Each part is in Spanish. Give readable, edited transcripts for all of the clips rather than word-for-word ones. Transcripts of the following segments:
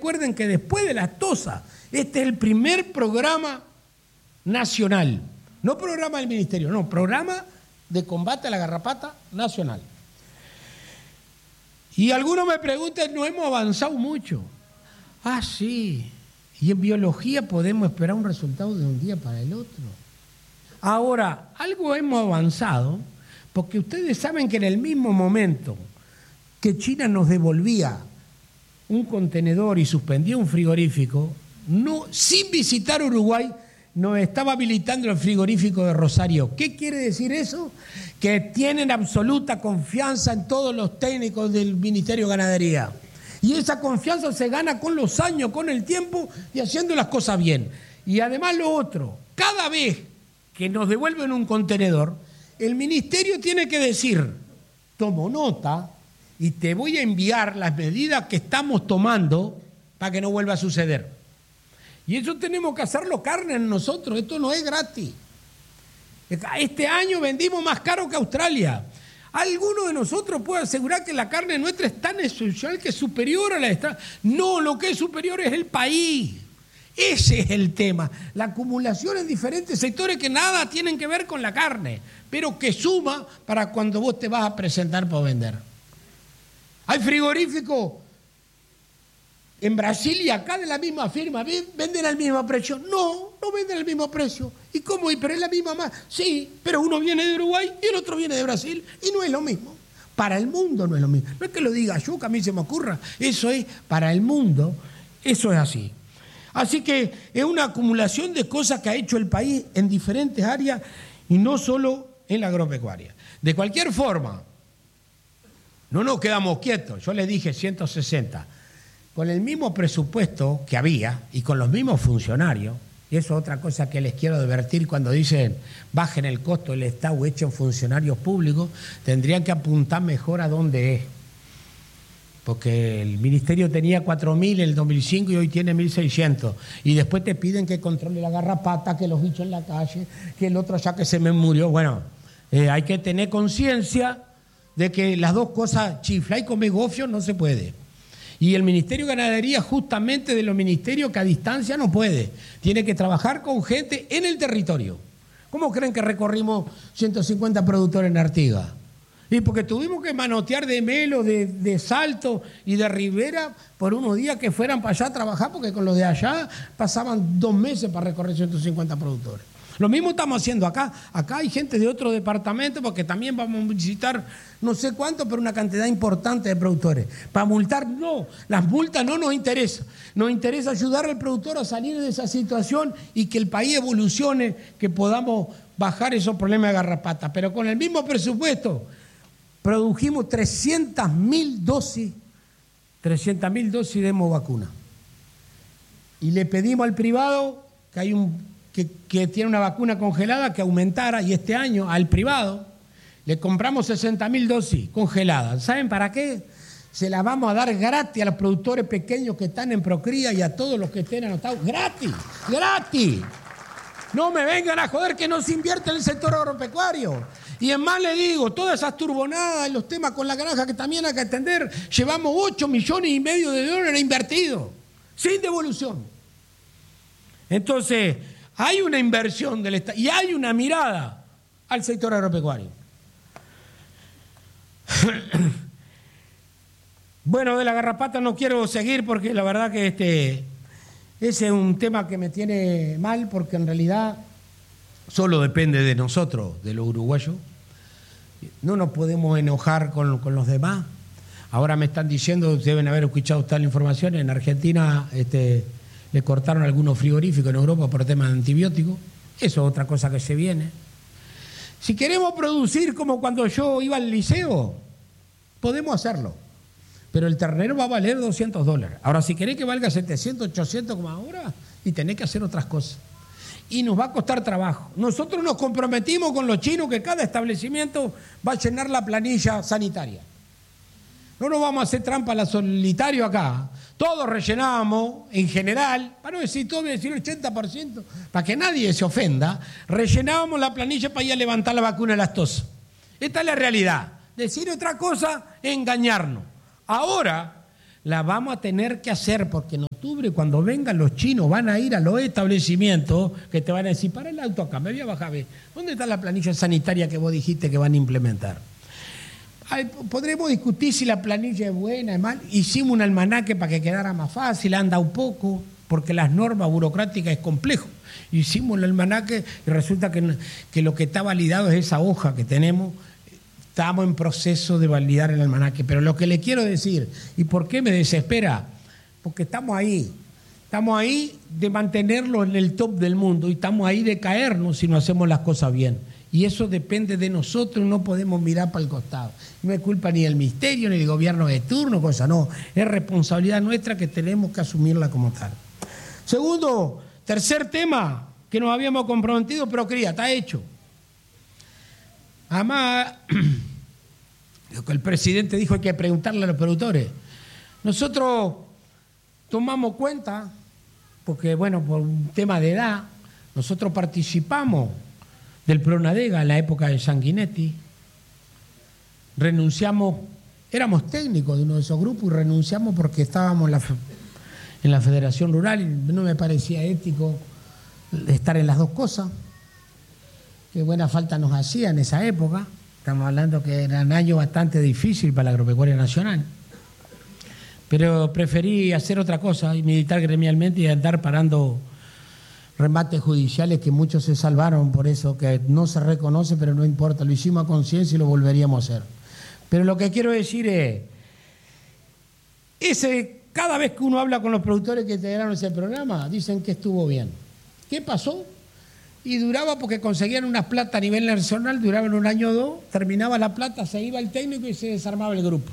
recuerden que después de la TOSA, este es el primer programa nacional, no programa del ministerio, no, programa de combate a la garrapata nacional. Y algunos me preguntan, no hemos avanzado mucho. Ah, sí, y en biología podemos esperar un resultado de un día para el otro. Ahora, algo hemos avanzado, porque ustedes saben que en el mismo momento que China nos devolvía un contenedor y suspendía un frigorífico, no, sin visitar Uruguay, nos estaba habilitando el frigorífico de Rosario. ¿Qué quiere decir eso? Que tienen absoluta confianza en todos los técnicos del Ministerio de Ganadería. Y esa confianza se gana con los años, con el tiempo y haciendo las cosas bien. Y además lo otro, cada vez que nos devuelven un contenedor, el ministerio tiene que decir, tomo nota y te voy a enviar las medidas que estamos tomando para que no vuelva a suceder. Y eso tenemos que hacerlo carne en nosotros, esto no es gratis. Este año vendimos más caro que Australia. ¿Alguno de nosotros puede asegurar que la carne nuestra es tan excepcional que es superior a la de Australia? No, lo que es superior es el país. Ese es el tema, la acumulación en diferentes sectores que nada tienen que ver con la carne, pero que suma para cuando vos te vas a presentar para vender. Hay frigoríficos en Brasil y acá de la misma firma, ¿venden al mismo precio? No, no venden al mismo precio. ¿Y cómo? ¿Pero es la misma más? Sí, pero uno viene de Uruguay y el otro viene de Brasil y no es lo mismo. Para el mundo no es lo mismo. No es que lo diga yo, que a mí se me ocurra. Eso es para el mundo, eso es así. Así que es una acumulación de cosas que ha hecho el país en diferentes áreas y no solo en la agropecuaria. De cualquier forma, no nos quedamos quietos. Yo les dije 160. Con el mismo presupuesto que había y con los mismos funcionarios, y eso es otra cosa que les quiero advertir cuando dicen bajen el costo del Estado o echen funcionarios públicos, tendrían que apuntar mejor a dónde es. Porque el ministerio tenía 4.000 en el 2005 y hoy tiene 1.600. Y después te piden que controle la garrapata, que los bichos en la calle, que el otro ya que se me murió. Bueno, hay que tener conciencia de que las dos cosas, chiflar y comer gofio, no se puede. Y el Ministerio de Ganadería, justamente de los ministerios que a distancia no puede. Tiene que trabajar con gente en el territorio. ¿Cómo creen que recorrimos 150 productores en Artigas? Y porque tuvimos que manotear de Melo, de Salto y de Rivera por unos días que fueran para allá a trabajar, porque con los de allá pasaban 2 meses para recorrer 150 productores. Lo mismo estamos haciendo acá. Acá hay gente de otro departamento, porque también vamos a visitar no sé cuánto, pero una cantidad importante de productores. Para multar, no. Las multas no nos interesan. Nos interesa ayudar al productor a salir de esa situación y que el país evolucione, que podamos bajar esos problemas de garrapata. Pero con el mismo presupuesto produjimos 300.000 dosis de hemovacuna. Y le pedimos al privado que tiene una vacuna congelada que aumentara, y este año al privado le compramos 60.000 dosis congeladas. ¿Saben para qué? Se las vamos a dar gratis a los productores pequeños que están en Procría y a todos los que estén anotados. ¡Gratis! ¡Gratis! No me vengan a joder que no se invierte en el sector agropecuario. Y en más le digo, todas esas turbonadas y los temas con la granja que también hay que atender, llevamos 8,5 millones de dólares invertidos, sin devolución. Entonces, hay una inversión del Estado y hay una mirada al sector agropecuario. Bueno, de la garrapata no quiero seguir porque la verdad que ese es un tema que me tiene mal, porque en realidad solo depende de nosotros, de los uruguayos. No nos podemos enojar con los demás. Ahora me están diciendo, deben haber escuchado tal información, en Argentina le cortaron algunos frigoríficos en Europa por temas de antibióticos. Eso es otra cosa que se viene. Si queremos producir como cuando yo iba al liceo, podemos hacerlo. Pero el ternero va a valer $200. Ahora, si querés que valga 700, 800 como ahora, y tenés que hacer otras cosas. Y nos va a costar trabajo. Nosotros nos comprometimos con los chinos que cada establecimiento va a llenar la planilla sanitaria. No nos vamos a hacer trampa a la solitario acá. Todos rellenamos, en general, para no decir todo, voy a decir 80%, para que nadie se ofenda, rellenábamos la planilla para ir a levantar la vacuna de las tos. Esta es la realidad. Decir otra cosa es engañarnos. Ahora la vamos a tener que hacer porque nos octubre, cuando vengan los chinos, van a ir a los establecimientos que te van a decir, para el auto acá, me voy a bajar, ¿dónde está la planilla sanitaria que vos dijiste que van a implementar? Podremos discutir si la planilla es buena, es mal. Hicimos un almanaque para que quedara más fácil, anda un poco, porque las normas burocráticas es complejo. Hicimos el almanaque y resulta que lo que está validado es esa hoja que tenemos. Estamos en proceso de validar el almanaque, pero lo que le quiero decir, ¿y por qué me desespera? Porque estamos ahí de mantenerlo en el top del mundo y estamos ahí de caernos si no hacemos las cosas bien. Y eso depende de nosotros, no podemos mirar para el costado. No es culpa ni del ministerio, ni del gobierno de turno, cosa no. Es responsabilidad nuestra que tenemos que asumirla como tal. Segundo, tercer tema que nos habíamos comprometido, Procría, está hecho. Además, lo que el presidente dijo hay que preguntarle a los productores. Nosotros tomamos cuenta, porque bueno, por un tema de edad, nosotros participamos del Pronadega en la época de Sanguinetti, renunciamos, éramos técnicos de uno de esos grupos y renunciamos porque estábamos en la Federación Rural y no me parecía ético estar en las dos cosas. Qué buena falta nos hacía en esa época. Estamos hablando que eran años bastante difíciles para la agropecuaria nacional. Pero preferí hacer otra cosa y militar gremialmente y andar parando remates judiciales que muchos se salvaron por eso, que no se reconoce, pero no importa. Lo hicimos a conciencia y lo volveríamos a hacer. Pero lo que quiero decir es, cada vez que uno habla con los productores que integraron ese programa, dicen que estuvo bien. ¿Qué pasó? Y duraba porque conseguían unas plata a nivel nacional, duraban un año o dos, terminaba la plata, se iba el técnico y se desarmaba el grupo.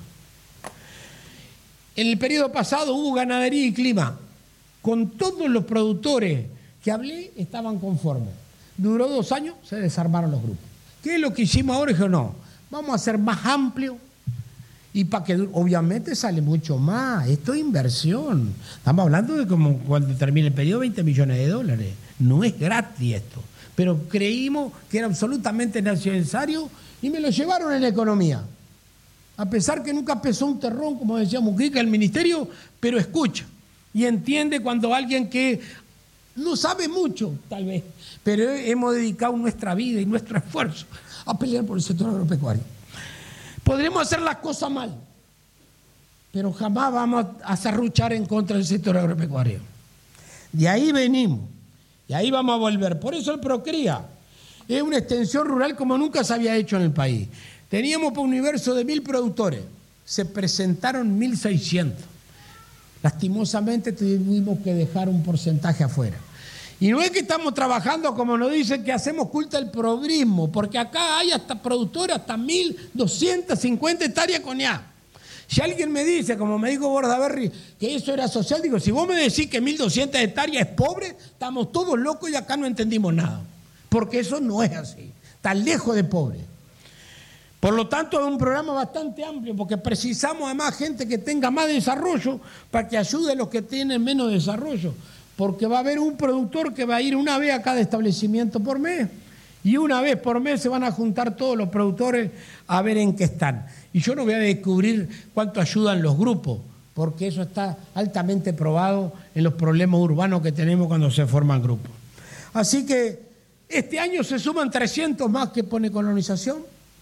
En el periodo pasado hubo ganadería y clima. Con todos los productores que hablé estaban conformes. Duró 2 años, se desarmaron los grupos. ¿Qué es lo que hicimos ahora? Dije, no, vamos a hacer más amplio y para que obviamente sale mucho más. Esto es inversión. Estamos hablando de como cuando termine el periodo $20 millones. No es gratis esto. Pero creímos que era absolutamente necesario y me lo llevaron en la economía. A pesar que nunca pesó un terrón, como decía Mujica, el ministerio, pero escucha y entiende cuando alguien que no sabe mucho, tal vez, pero hemos dedicado nuestra vida y nuestro esfuerzo a pelear por el sector agropecuario. Podremos hacer las cosas mal, pero jamás vamos a serruchar en contra del sector agropecuario. De ahí venimos, y ahí vamos a volver. Por eso el Procría es una extensión rural como nunca se había hecho en el país. Teníamos un universo de 1.000 productores, se presentaron 1.600. Lastimosamente tuvimos que dejar un porcentaje afuera. Y no es que estamos trabajando como nos dicen que hacemos culto al progrismo, porque acá hay hasta productores, hasta 1.250 hectáreas con ñá. Si alguien me dice, como me dijo Bordaberry, que eso era social, digo, si vos me decís que 1.200 hectáreas es pobre, estamos todos locos y acá no entendimos nada. Porque eso no es así, está lejos de pobre. Por lo tanto, es un programa bastante amplio, porque precisamos a más gente que tenga más desarrollo para que ayude a los que tienen menos desarrollo. Porque va a haber un productor que va a ir una vez a cada establecimiento por mes y una vez por mes se van a juntar todos los productores a ver en qué están. Y yo no voy a descubrir cuánto ayudan los grupos, porque eso está altamente probado en los problemas urbanos que tenemos cuando se forman grupos. Así que este año se suman 300 más que pone colonización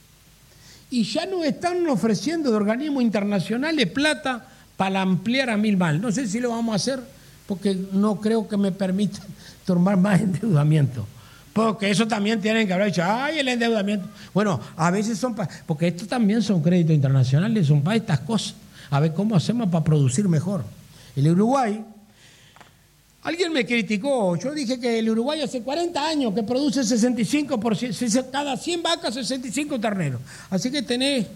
y ya nos están ofreciendo de organismos internacionales plata para ampliar a 1.000 más. No sé si lo vamos a hacer, porque no creo que me permita tomar más endeudamiento. Porque eso también tienen que haber dicho, ¡ay, el endeudamiento! Bueno, a veces son porque estos también son créditos internacionales, son para estas cosas. A ver cómo hacemos para producir mejor. El Uruguay, alguien me criticó, yo dije que el Uruguay hace 40 años que produce 65%, cada 100 vacas 65 terneros. Así que tenés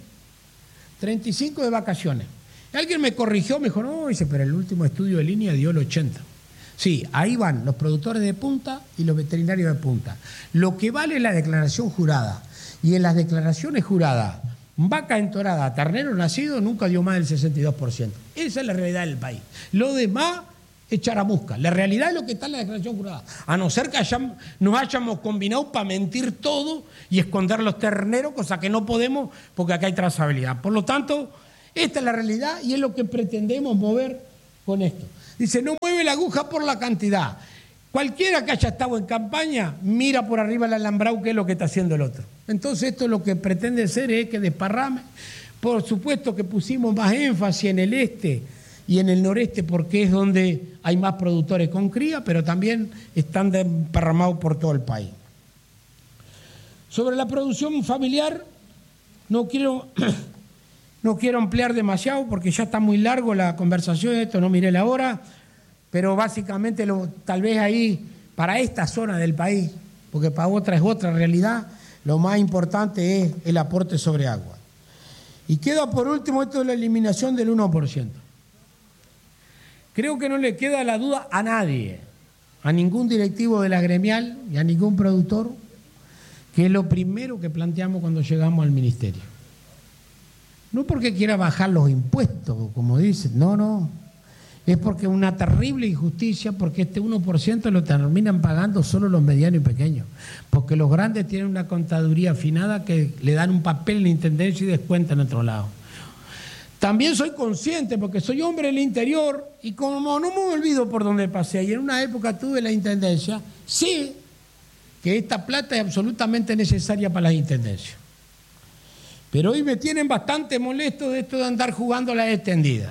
35 de vacaciones. Alguien me corrigió, me dijo, no, dice, pero el último estudio de línea dio el 80. Sí, ahí van los productores de punta y los veterinarios de punta. Lo que vale la declaración jurada. Y en las declaraciones juradas, vaca entorada, ternero nacido, nunca dio más del 62%. Esa es la realidad del país. Lo demás es charamusca. La realidad es lo que está en la declaración jurada. A no ser que nos hayamos combinado para mentir todo y esconder los terneros, cosa que no podemos porque acá hay trazabilidad. Por lo tanto, esta es la realidad y es lo que pretendemos mover con esto. Dice, no mueve la aguja por la cantidad. Cualquiera que haya estado en campaña mira por arriba el alambrado qué es lo que está haciendo el otro. Entonces esto lo que pretende hacer es que desparrame. Por supuesto que pusimos más énfasis en el este y en el noreste porque es donde hay más productores con cría, pero también están desparramados por todo el país. Sobre la producción familiar, no quiero ampliar demasiado porque ya está muy largo la conversación, esto no miré la hora, pero básicamente tal vez ahí, para esta zona del país, porque para otra es otra realidad, lo más importante es el aporte sobre agua. Y queda por último esto de la eliminación del 1%. Creo que no le queda la duda a nadie, a ningún directivo de la gremial y a ningún productor, que es lo primero que planteamos cuando llegamos al ministerio. No porque quiera bajar los impuestos, como dicen, no. Es porque es una terrible injusticia, porque este 1% lo terminan pagando solo los medianos y pequeños. Porque los grandes tienen una contaduría afinada que le dan un papel en la intendencia y descuentan en otro lado. También soy consciente, porque soy hombre del interior, y como no me olvido por dónde pasé, y en una época tuve la intendencia, sé que esta plata es absolutamente necesaria para las intendencias. Pero hoy me tienen bastante molesto de esto de andar jugando a la extendida.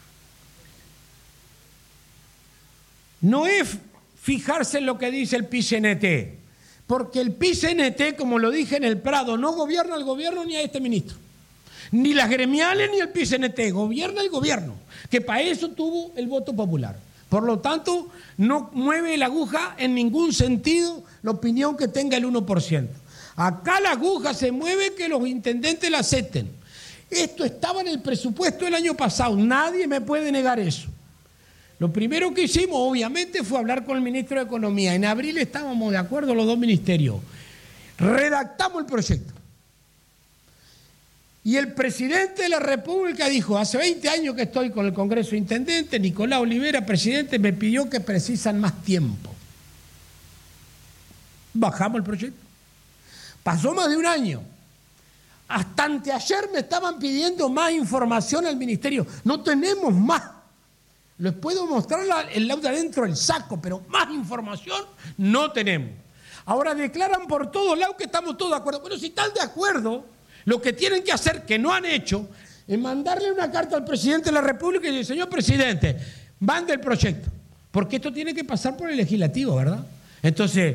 No es fijarse en lo que dice el PICNT, porque el PICNT, como lo dije en el Prado, no gobierna al gobierno ni a este ministro, ni las gremiales ni el PICNT, gobierna el gobierno, que para eso tuvo el voto popular. Por lo tanto, no mueve la aguja en ningún sentido la opinión que tenga el 1%. Acá la aguja se mueve que los intendentes la acepten. Esto estaba en el presupuesto del año pasado, nadie me puede negar eso. Lo primero que hicimos, obviamente, fue hablar con el ministro de Economía. En abril estábamos de acuerdo los dos ministerios. Redactamos el proyecto. Y el presidente de la República dijo, hace 20 años que estoy con el Congreso de Intendentes, Nicolás Olivera, presidente, me pidió que precisan más tiempo. Bajamos el proyecto. Pasó más de un año. Hasta anteayer me estaban pidiendo más información al ministerio. No tenemos más. Les puedo mostrar el laudo adentro del saco, pero más información no tenemos. Ahora declaran por todos lados que estamos todos de acuerdo. Bueno, si están de acuerdo, lo que tienen que hacer, que no han hecho, es mandarle una carta al presidente de la República y decir, señor presidente, mande el proyecto. Porque esto tiene que pasar por el legislativo, ¿verdad? Entonces,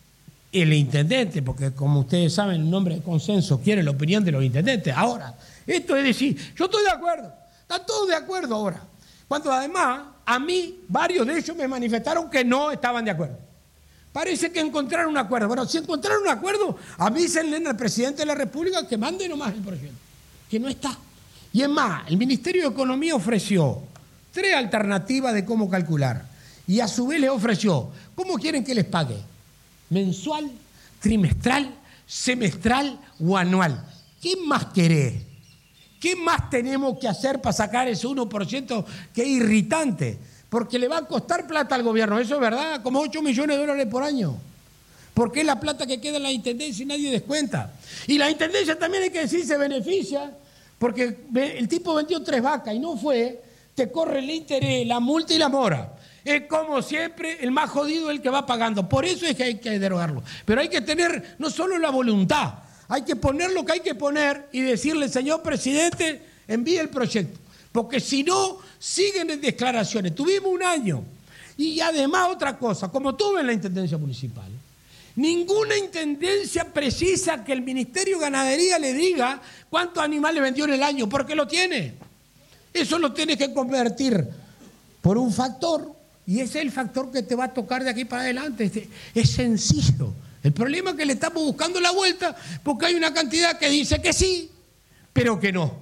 el intendente, porque como ustedes saben, el nombre de consenso quiere la opinión de los intendentes. Ahora, esto es decir, yo estoy de acuerdo, están todos de acuerdo ahora. Cuando además, a mí, varios de ellos me manifestaron que no estaban de acuerdo. Parece que encontraron un acuerdo. Bueno, si encontraron un acuerdo, avísenle al presidente de la República que mande nomás el proyecto, que no está. Y es más, el Ministerio de Economía ofreció 3 alternativas de cómo calcular. Y a su vez les ofreció, ¿cómo quieren que les pague? ¿Mensual, trimestral, semestral o anual? ¿Qué más querés? ¿Qué más tenemos que hacer para sacar ese 1% que es irritante? Porque le va a costar plata al gobierno, eso es verdad, como 8 millones de dólares por año. Porque es la plata que queda en la intendencia y nadie descuenta. Y la intendencia también hay que decir se beneficia, porque el tipo vendió 3 vacas y no fue, te corre el interés, la multa y la mora. Es como siempre, el más jodido es el que va pagando. Por eso es que hay que derogarlo. Pero hay que tener no solo la voluntad, hay que poner lo que hay que poner y decirle, señor presidente, envíe el proyecto. Porque si no, siguen en declaraciones. Tuvimos un año. Y además otra cosa, como tuve en la Intendencia Municipal, ninguna intendencia precisa que el Ministerio de Ganadería le diga cuántos animales vendió en el año, porque lo tiene. Eso lo tienes que convertir por un factor, y ese es el factor que te va a tocar de aquí para adelante. Es sencillo. El problema es que le estamos buscando la vuelta porque hay una cantidad que dice que sí, pero que no.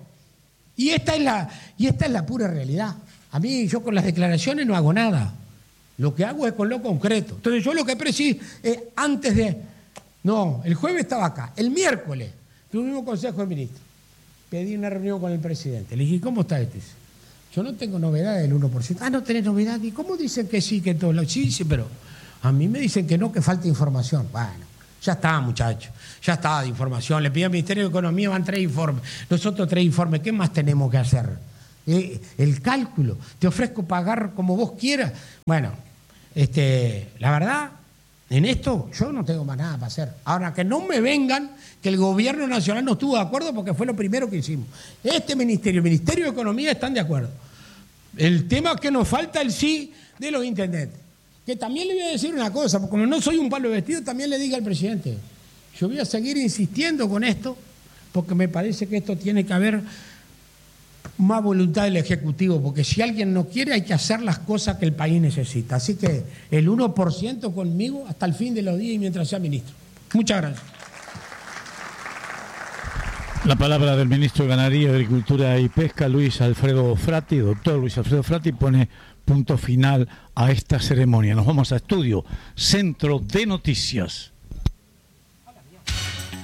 Y esta es la pura realidad. A mí, yo con las declaraciones no hago nada. Lo que hago es con lo concreto. Entonces yo lo que preciso es antes de... No, el jueves estaba acá. El miércoles tuvimos consejo de ministros. Pedí una reunión con el presidente. Le dije, ¿cómo está este? Yo no tengo novedad del 1%. Ah, ¿no tenés novedad? ¿Y cómo dicen que sí, que todo? Sí, sí, pero a mí me dicen que no, que falta información. Bueno, ya está, muchachos. Ya está de información. Le pido al Ministerio de Economía, van 3 informes. Nosotros 3 informes. ¿Qué más tenemos que hacer? el cálculo, te ofrezco pagar como vos quieras. Bueno, la verdad, en esto yo no tengo más nada para hacer. Ahora, que no me vengan que el gobierno nacional no estuvo de acuerdo porque fue lo primero que hicimos. El Ministerio de Economía están de acuerdo. El tema es que nos falta el sí de los intendentes. Que también le voy a decir una cosa, porque como no soy un palo vestido, también le diga al presidente, yo voy a seguir insistiendo con esto, porque me parece que esto tiene que haber más voluntad del Ejecutivo, porque si alguien no quiere hay que hacer las cosas que el país necesita. Así que el 1% conmigo hasta el fin de los días y mientras sea ministro. Muchas gracias. La palabra del ministro de Ganadería, Agricultura y Pesca, Luis Alfredo Frati. Doctor Luis Alfredo Frati pone punto final a esta ceremonia. Nos vamos a estudio, Centro de Noticias.